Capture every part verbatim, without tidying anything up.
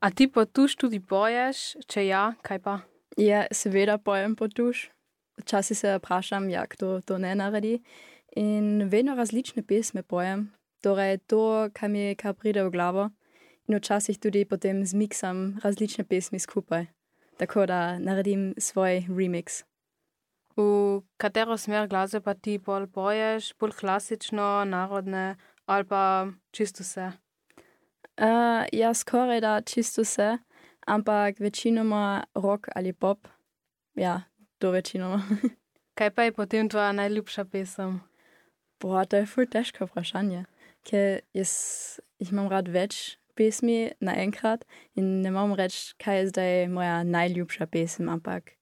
A ti potuš tudi poješ, če ja, kaj pa? Ja, seveda pojem potuš. Včasih se vprašam, jak to, to ne naredi. In vedno različne pesme pojem. Torej to, kar mi kar pride v glavo. In včasih tudi potem zmiksam različne pesmi skupaj. Tako da naredim svoj remix. V katero smer glasbe pa ti pol poješ? Bolj klasično, narodne ali pa čisto vse? Uh, ja, skoraj da čisto vse, ampak večinoma rock ali pop. Ja, to večinoma. Kaj pa je potem tvoja najljubša pesem? Boah, to je ful težko vprašanje. Ker jaz, jih imam rad več pesmi naenkrat in ne morem reči, kaj je zdaj moja najljubša pesem, ampak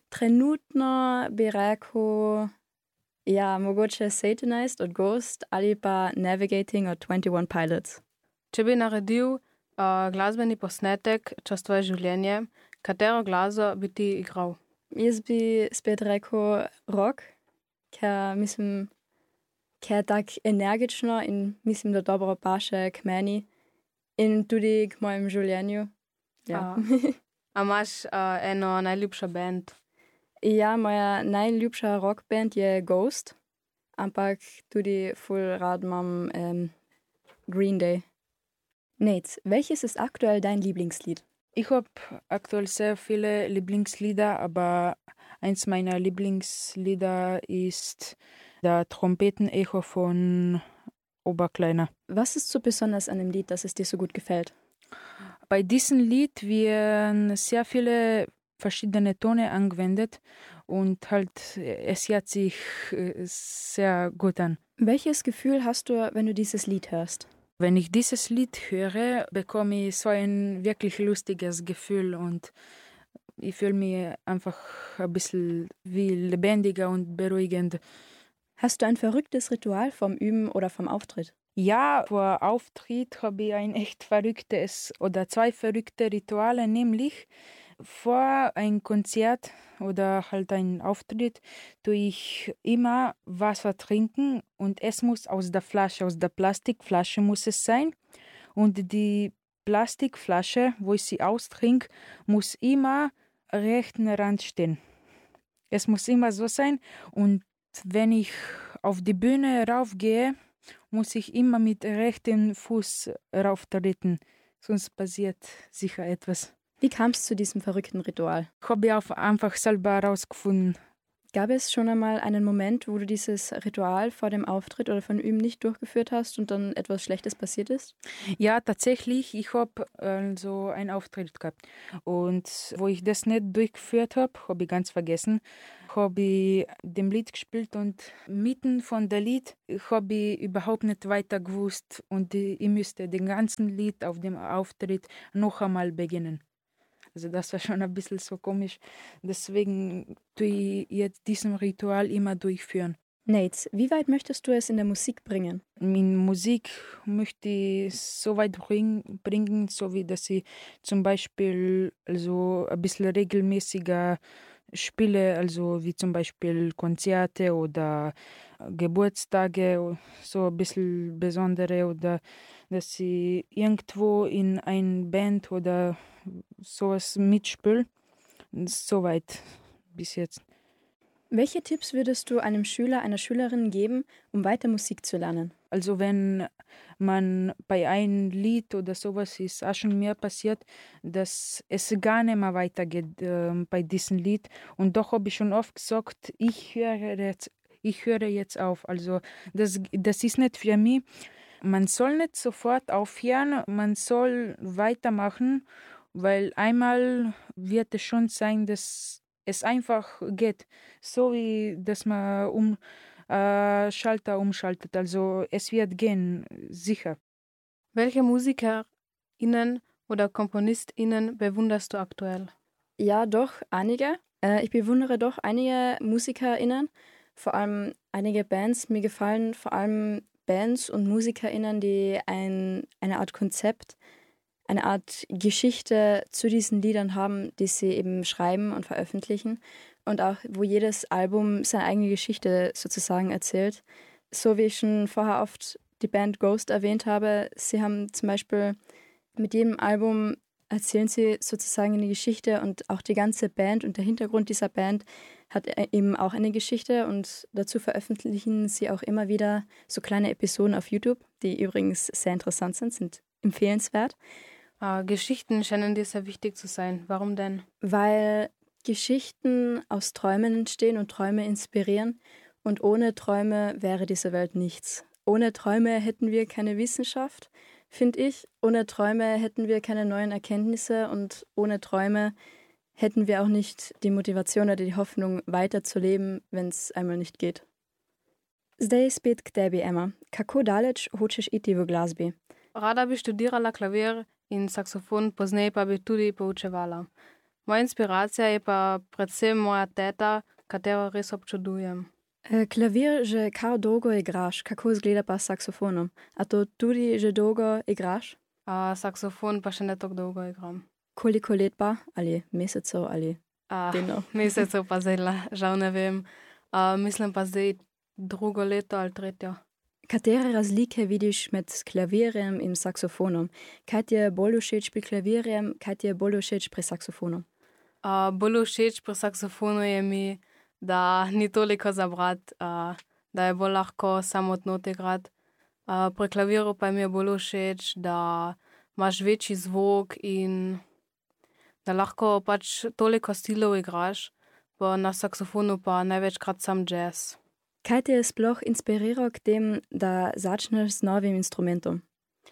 trenutno bi rekel, ja, mogoče Satanized od Ghost ali pa Navigating od Twenty One Pilots. Če bi naredil uh, glasbeni posnetek čez tvoje življenje, katero glasbo bi ti igral? Jaz bi spet rekel rock, ker mislim, ker je tak energično in mislim, da dobro paše k meni in tudi k mojem življenju. Ja. A, a imaš uh, eno najljubšo band? Ja, moja najljubša rock band je Ghost, ampak tudi ful rad imam um, Green Day. Nate, welches ist aktuell dein Lieblingslied? Ich habe aktuell sehr viele Lieblingslieder, aber eins meiner Lieblingslieder ist der Trompetenecho von Oberkleiner. Was ist so besonders an dem Lied, dass es dir so gut gefällt? Bei diesem Lied werden sehr viele verschiedene Töne angewendet und halt es hört sich sehr gut an. Welches Gefühl hast du, wenn du dieses Lied hörst? Wenn ich dieses Lied höre, bekomme ich so ein wirklich lustiges Gefühl und ich fühle mich einfach ein bisschen wie lebendiger und beruhigend. Hast du ein verrücktes Ritual vom Üben oder vom Auftritt? Ja, vor Auftritt habe ich ein echt verrücktes oder zwei verrückte Rituale, nämlich vor ein Konzert oder halt ein Auftritt tue ich immer Wasser trinken und es muss aus der Flasche, aus der Plastikflasche muss es sein und die Plastikflasche, wo ich sie austrinke, muss immer rechten Rand stehen. Es muss immer so sein und wenn ich auf die Bühne raufgehe, muss ich immer mit rechten Fuß rauftreten, sonst passiert sicher etwas. Wie kam es zu diesem verrückten Ritual? Habe ich auch einfach selber herausgefunden. Gab es schon einmal einen Moment, wo du dieses Ritual vor dem Auftritt oder von Üben nicht durchgeführt hast und dann etwas Schlechtes passiert ist? Ja, tatsächlich. Ich habe also einen Auftritt gehabt. Und wo ich das nicht durchgeführt habe, habe ich ganz vergessen, habe ich dem Lied gespielt und mitten von der Lied habe ich überhaupt nicht weiter gewusst und ich müsste den ganzen Lied auf dem Auftritt noch einmal beginnen. Also das war schon ein bisschen so komisch. Deswegen tue ich jetzt diesen Ritual immer durchführen. Nate, wie weit möchtest du es in der Musik bringen? In Musik möchte ich so weit bring, bringen, so wie dass ich zum Beispiel also ein bisschen regelmäßiger spiele, also wie zum Beispiel Konzerte oder Geburtstage, so ein bisschen besondere oder dass ich irgendwo in einer Band oder sowas mitspiele. Soweit bis jetzt. Welche Tipps würdest du einem Schüler, einer Schülerin geben, um weiter Musik zu lernen? Also wenn man bei einem Lied oder sowas ist auch schon mehr passiert, dass es gar nicht mehr weitergeht äh, bei diesem Lied. Und doch habe ich schon oft gesagt, ich höre jetzt, ich höre jetzt auf. Also das, das ist nicht für mich. Man soll nicht sofort aufhören, man soll weitermachen, weil einmal wird es schon sein, dass es einfach geht. So wie, dass man um äh, Schalter umschaltet. Also es wird gehen, sicher. Welche MusikerInnen oder KomponistInnen bewunderst du aktuell? Ja, doch, einige. Äh, ich bewundere doch einige MusikerInnen, vor allem einige Bands. Mir gefallen vor allem Bands und MusikerInnen, die ein, eine Art Konzept, eine Art Geschichte zu diesen Liedern haben, die sie eben schreiben und veröffentlichen und auch, wo jedes Album seine eigene Geschichte sozusagen erzählt. So wie ich schon vorher oft die Band Ghost erwähnt habe, sie haben zum Beispiel mit jedem Album erzählen sie sozusagen eine Geschichte und auch die ganze Band und der Hintergrund dieser Band hat eben auch eine Geschichte und dazu veröffentlichen sie auch immer wieder so kleine Episoden auf YouTube, die übrigens sehr interessant sind, sind empfehlenswert. Äh, Geschichten scheinen dir sehr wichtig zu sein. Warum denn? Weil Geschichten aus Träumen entstehen und Träume inspirieren und ohne Träume wäre diese Welt nichts. Ohne Träume hätten wir keine Wissenschaft, finde ich. Ohne Träume hätten wir keine neuen Erkenntnisse und ohne Träume hätten wir auch nicht die Motivation oder die Hoffnung, weiterzuleben, wenn es einmal nicht geht. Zdaj spet k tebi, Emma. Kako daleč hočeš iti v glasbi? Rada bi študirala klavir in saksofon, pozneje pa bi tudi poučevala. Moja inspiracija je pa predvsem moja teta, katero res občudujem. E, Klavir že kar dolgo igraš, kako izgleda pa s saksofonom? A to tudi že dolgo igraš? A saksofon pa še ne tako dolgo igram. Koliko let pa? Ali mesecev ali A, tednov? mesecev pa zdaj la- žal ne vem. A, mislim pa zdaj drugo leto ali tretjo. Katere razlike vidiš med klavirjem in saksofonom? Kaj ti je bolj všeč pri klavirjem, kaj ti je bolj všeč pri saksofonu? A, bolj všeč pri saksofonu je mi, da ni toliko za brat, a, da je bolj lahko samotno igrati. A, pri klaviru pa mi je bolj všeč, da imaš večji zvok in da lahko pač toliko stilov igraš, pa na saksofonu pa največkrat sam jazz. Kaj te je sploh inspiriral k tem, da začneš z novim instrumentom?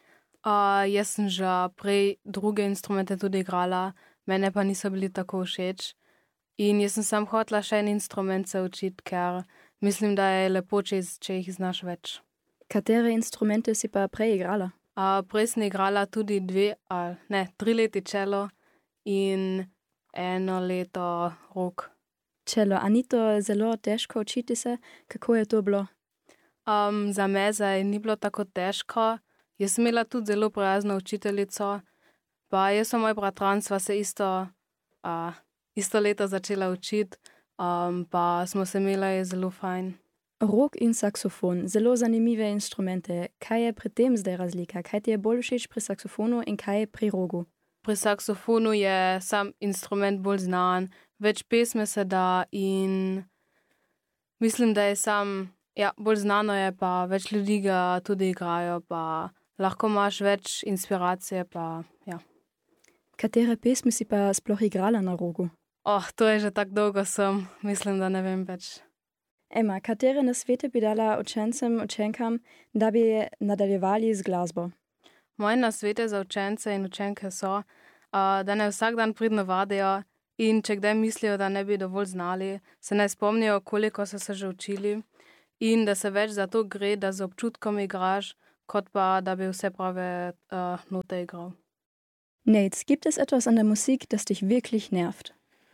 A, jaz sem že prej druge instrumente tudi igrala, mene pa niso bili tako všeč. In jaz sem sam hotela še en instrument se učiti, ker mislim, da je lepo, če, iz- če jih znaš več. Katere instrumente si pa prej igrala? A, prej sem igrala tudi dve, ali ne, tri leti čelo in eno leto rok. Čelo, a ni to zelo težko učiti se? Kako je to bilo? Um, za me zdaj ni bilo tako težko. Jaz sem imela tudi zelo prijazno učiteljico, pa jaz in moj bratran sva se isto, uh, isto leto začela učiti, um, pa smo se imeli zelo fajn. Rog in saksofon, zelo zanimive instrumente. Kaj je pri tem zdaj razlika? Kaj ti je bolj všeč pri saksofonu in kaj je pri rogu? Pri saksofonu je sam instrument bolj znan, več pesme se da in mislim, da je sam, ja, bolj znano je, pa več ljudi ga tudi igrajo, pa lahko imaš več inspiracije, pa ja. Katere pesmi si pa sploh igrala na rogu? Oh, to je že tako dolgo sem, mislim, da ne vem več. Emma, katere nasvete bi dala učencem, učenkam, da bi nadaljevali z glasbo? Moje nasvete za učence in učenke so, uh, da ne vsak dan pridno vadijo in če kdaj mislijo, da ne bi dovolj znali, se naj spomnijo, koliko so se že učili in da se več za to gre, da z občutkom igraš, kot pa da bi vse prave uh, note igral. Nate, gibt es etwas an der Musik, das dich wirklich nervt?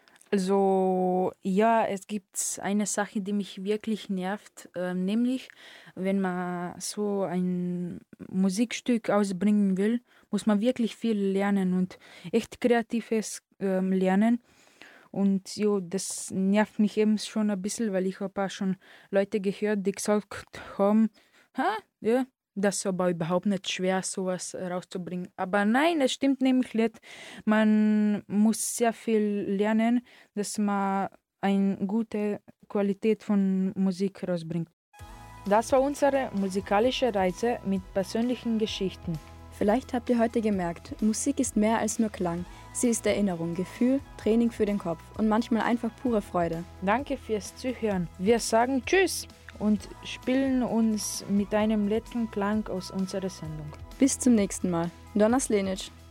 Also ja, es gibt eine Sache, die mich wirklich nervt, ähm, nämlich wenn man so ein Musikstück ausbringen will, muss man wirklich viel lernen und echt kreatives ähm, lernen. Und jo, das nervt mich eben schon ein bisschen, weil ich habe auch schon Leute gehört, die gesagt haben, ha, ja, das ist aber überhaupt nicht schwer, sowas rauszubringen. Aber nein, es stimmt nämlich nicht. Man muss sehr viel lernen, dass man eine gute Qualität von Musik rausbringt. Das war unsere musikalische Reise mit persönlichen Geschichten. Vielleicht habt ihr heute gemerkt, Musik ist mehr als nur Klang. Sie ist Erinnerung, Gefühl, Training für den Kopf und manchmal einfach pure Freude. Danke fürs Zuhören. Wir sagen Tschüss und spielen uns mit einem letzten Klang aus unserer Sendung. Bis zum nächsten Mal. Do naslednjič.